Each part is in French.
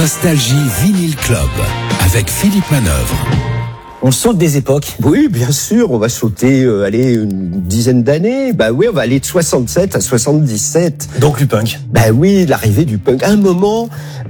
Nostalgie Vinyl Club avec Philippe Manœuvre. On saute des époques. Oui, bien sûr, on va sauter, une dizaine d'années. Bah oui, on va aller de 67 à 77. Donc le punk. Bah oui, l'arrivée du punk. À un moment,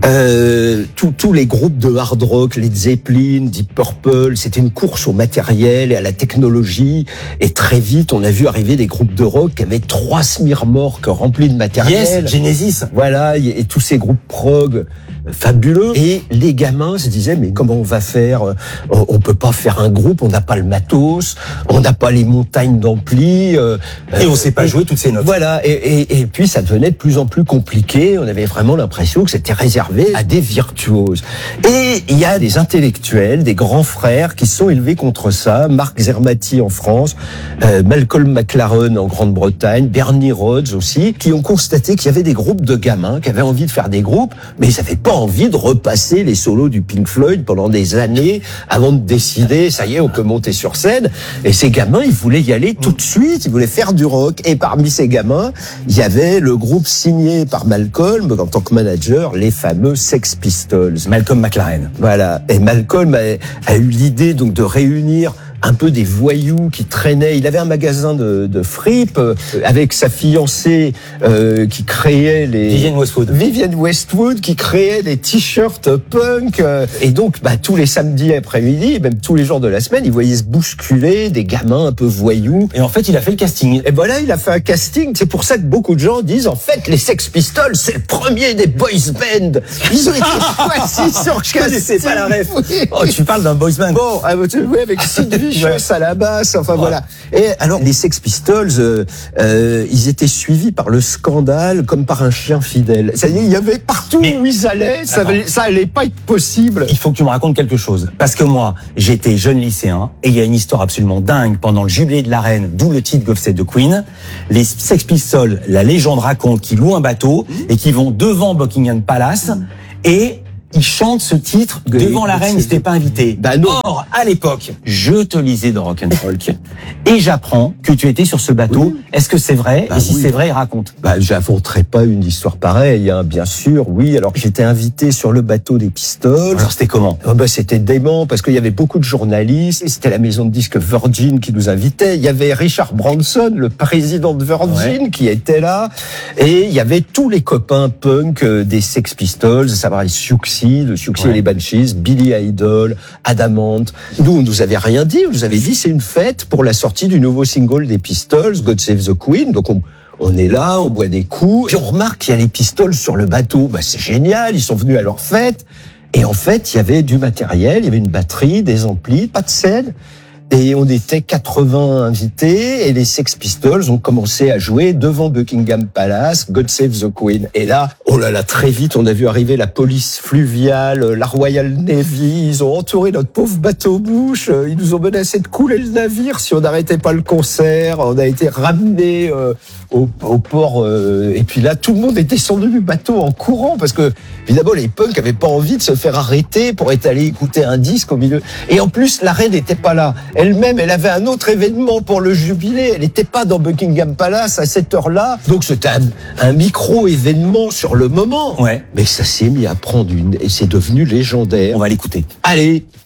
tous les groupes de hard rock, Led Zeppelin, Deep Purple, c'était une course au matériel et à la technologie. Et très vite, on a vu arriver des groupes de rock qui avaient 3 semi-remorques remplis de matériel. Yes, Genesis. Voilà, et tous ces groupes prog fabuleux. Et les gamins se disaient, mais comment on va faire? On peut pas faire un groupe, on n'a pas le matos, on n'a pas les montagnes d'ampli. Et on sait pas jouer toutes ces notes. Voilà, et puis ça devenait de plus en plus compliqué. On avait vraiment l'impression que c'était réservé à des virtuoses. Et il y a des intellectuels, des grands frères qui se sont élevés contre ça. Mark Zermati en France, Malcolm McLaren en Grande-Bretagne, Bernie Rhodes aussi, qui ont constaté qu'il y avait des groupes de gamins qui avaient envie de faire des groupes, mais ils n'avaient pas envie de repasser les solos du Pink Floyd pendant des années avant de décider, ça y est, on peut monter sur scène. Et ces gamins, ils voulaient y aller tout de suite, ils voulaient faire du rock. Et parmi ces gamins, il y avait le groupe signé par Malcolm en tant que manager, les fameux Sex Pistols. Malcolm McLaren. Voilà. Et Malcolm a eu l'idée donc de réunir un peu des voyous qui traînaient. Il avait un magasin de fripes avec sa fiancée qui créait les... Vivienne Westwood qui créait des t-shirts punk. Et donc, tous les samedis après-midi, même tous les jours de la semaine, il voyait se bousculer des gamins un peu voyous. Et en fait, il a fait le casting. Et voilà, il a fait un casting. C'est pour ça que beaucoup de gens disent, en fait, les Sex Pistols, c'est le premier des boys band. Ils ont été choisis sur casting. C'est pas la ref. Oui. Oh, tu parles d'un boys band. Bon, oui, avec Sid Vicious à la basse, enfin voilà. Et alors, les Sex Pistols, ils étaient suivis par le scandale comme par un chien fidèle. C'est-à-dire, il y avait partout où ils allaient, ça allait pas être possible. Il faut que tu me racontes quelque chose. Parce que moi, j'étais jeune lycéen, et il y a une histoire absolument dingue pendant le jubilé de la reine, d'où le titre God Save the Queen. Les Sex Pistols, la légende raconte qu'ils louent un bateau, et qu'ils vont devant Buckingham Palace, et ils chantent ce titre devant la reine, ils n'étaient pas invités. Or, à l'époque, je te lisais dans Rock'n'Folk et j'apprends que tu étais sur ce bateau. Oui. Est-ce que c'est vrai? Et si c'est vrai, raconte. J'inventerai pas une histoire pareille, bien sûr, oui. Alors, j'étais invité sur le bateau des Pistols. Alors, c'était comment? C'était dément parce qu'il y avait beaucoup de journalistes. C'était la maison de disques Virgin qui nous invitait. Il y avait Richard Branson, le président de Virgin, qui était là. Et il y avait tous les copains punk des Sex Pistols, ça va, les Siouxsie et les Banshees, Billy Idol, Adamant. Nous, on nous avait rien dit. On nous avait dit, c'est une fête pour la sortie du nouveau single des Pistols, God Save the Queen. Donc, on est là, on boit des coups. Puis on remarque qu'il y a les Pistols sur le bateau. C'est génial, ils sont venus à leur fête. Et en fait, il y avait du matériel, il y avait une batterie, des amplis, pas de scène. Et on était 80 invités et les Sex Pistols ont commencé à jouer devant Buckingham Palace, God Save the Queen. Et là, oh là là, très vite, on a vu arriver la police fluviale, la Royal Navy. Ils ont entouré notre pauvre bateau-bouche. Ils nous ont menacé de couler le navire si on n'arrêtait pas le concert. On a été ramenés au port. Et puis là, tout le monde est descendu du bateau en courant parce que, évidemment, les punks avaient pas envie de se faire arrêter pour être allés écouter un disque au milieu. Et en plus, la reine n'était pas là. Elle-même, elle avait un autre événement pour le jubilé. Elle n'était pas dans Buckingham Palace à cette heure-là. Donc, c'était un micro-événement sur le moment. Ouais. Mais ça s'est mis à prendre et c'est devenu légendaire. On va l'écouter. Allez.